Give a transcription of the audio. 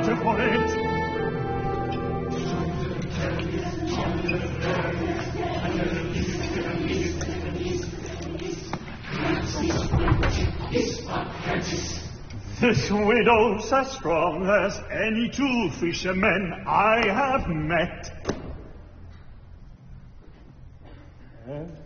water for it. This widow's as strong as any two fishermen I have met.